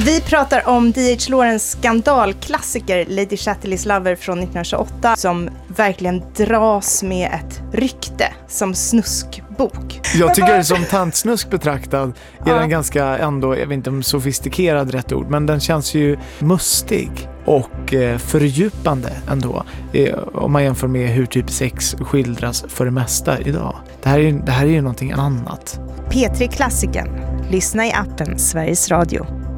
Vi pratar om D.H. Lawrence skandalklassiker Lady Chatterleys Lover från 1928 som verkligen dras med ett rykte som snuskbok. Jag tycker som tantsnusk betraktad är den ganska ändå, jag vet inte om sofistikerad rätt ord, men den känns ju mustig och fördjupande ändå om man jämför med hur typ sex skildras för det mesta idag. Det här är ju någonting annat. P3 Klassiken. Lyssna i appen Sveriges Radio.